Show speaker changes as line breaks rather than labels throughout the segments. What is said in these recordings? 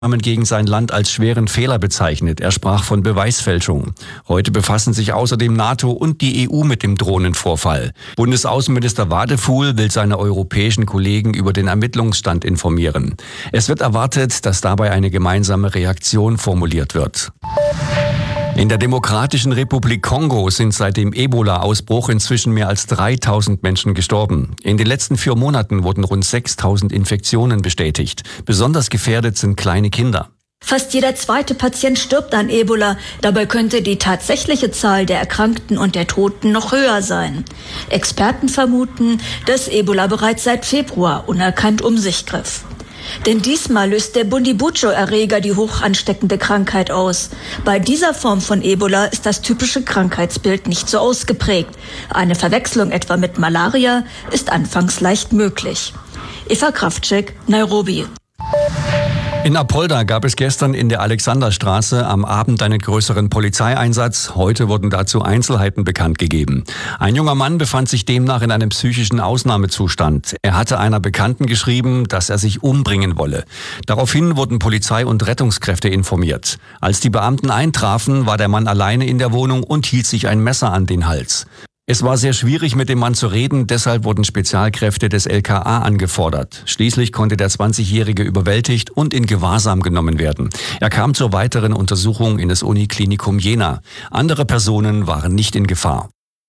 gegen sein Land als schweren Fehler bezeichnet. Er sprach von Beweisfälschung. Heute befassen sich außerdem NATO und die EU mit dem Drohnenvorfall. Bundesaußenminister Wadefuhl will seine europäischen Kollegen über den Ermittlungsstand informieren. Es wird erwartet, dass dabei eine gemeinsame Reaktion formuliert wird. In der Demokratischen Republik Kongo sind seit dem Ebola-Ausbruch inzwischen mehr als 3000 Menschen gestorben. In den letzten 4 Monaten wurden rund 6000 Infektionen bestätigt. Besonders gefährdet sind kleine Kinder.
Fast jeder zweite Patient stirbt an Ebola. Dabei könnte die tatsächliche Zahl der Erkrankten und der Toten noch höher sein. Experten vermuten, dass Ebola bereits seit Februar unerkannt um sich griff. Denn diesmal löst der Bundibugyo-Erreger die hoch ansteckende Krankheit aus. Bei dieser Form von Ebola ist das typische Krankheitsbild nicht so ausgeprägt. Eine Verwechslung etwa mit Malaria ist anfangs leicht möglich. Eva Kraftschek, Nairobi.
In Apolda gab es gestern in der Alexanderstraße am Abend einen größeren Polizeieinsatz. Heute wurden dazu Einzelheiten bekannt gegeben. Ein junger Mann befand sich demnach in einem psychischen Ausnahmezustand. Er hatte einer Bekannten geschrieben, dass er sich umbringen wolle. Daraufhin wurden Polizei und Rettungskräfte informiert. Als die Beamten eintrafen, war der Mann alleine in der Wohnung und hielt sich ein Messer an den Hals. Es war sehr schwierig, mit dem Mann zu reden, deshalb wurden Spezialkräfte des LKA angefordert. Schließlich konnte der 20-Jährige überwältigt und in Gewahrsam genommen werden. Er kam zur weiteren Untersuchung in das Uniklinikum Jena. Andere Personen waren nicht in Gefahr.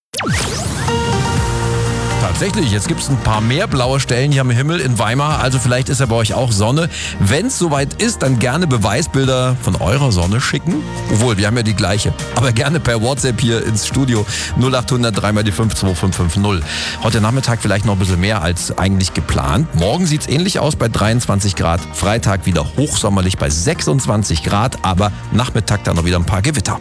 Tatsächlich, jetzt gibt es ein paar mehr blaue Stellen hier am Himmel in Weimar, also vielleicht ist ja bei euch auch Sonne. Wenn es soweit ist, dann gerne Beweisbilder von eurer Sonne schicken. Obwohl, wir haben ja die gleiche, aber gerne per WhatsApp hier ins Studio 0800 3 die 5 2550. Heute Nachmittag vielleicht noch ein bisschen mehr als eigentlich geplant. Morgen sieht es ähnlich aus bei 23 Grad, Freitag wieder hochsommerlich bei 26 Grad, aber Nachmittag dann noch wieder ein paar Gewitter.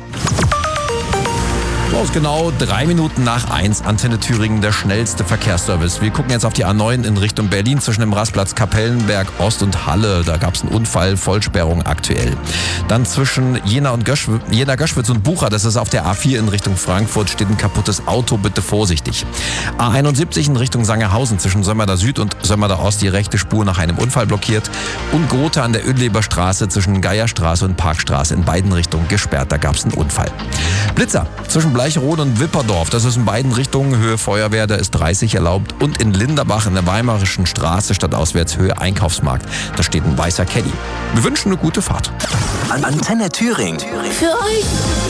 Aus genau 3 Minuten nach 1, Antenne Thüringen, der schnellste Verkehrsservice. Wir gucken jetzt auf die A9 in Richtung Berlin zwischen dem Rastplatz Kapellenberg Ost und Halle. Da gab es einen Unfall, Vollsperrung aktuell. Dann zwischen Jena-Göschwitz und Bucha, das ist auf der A4 in Richtung Frankfurt, steht ein kaputtes Auto, bitte vorsichtig. A71 in Richtung Sangerhausen zwischen Sömmerda Süd und Sömmerda Ost, die rechte Spur nach einem Unfall blockiert. Und Gotha an der Ödleber Straße zwischen Geierstraße und Parkstraße in beiden Richtungen gesperrt, da gab es einen Unfall. Blitzer zwischen Bleicherode und Wipperdorf, das ist in beiden Richtungen, Höhe Feuerwehr, da ist 30 erlaubt. Und in Linderbach in der Weimarischen Straße stadtauswärts Höhe Einkaufsmarkt, da steht ein weißer Caddy. Wir wünschen eine gute Fahrt.
Antenne Thüringen.
Für euch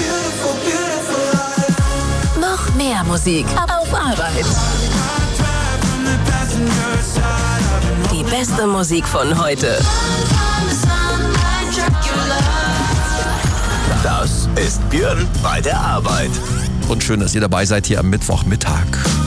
noch mehr Musik auf Arbeit. Die beste Musik von heute.
Das ist Björn bei der Arbeit.
Und schön, dass ihr dabei seid hier am Mittwochmittag.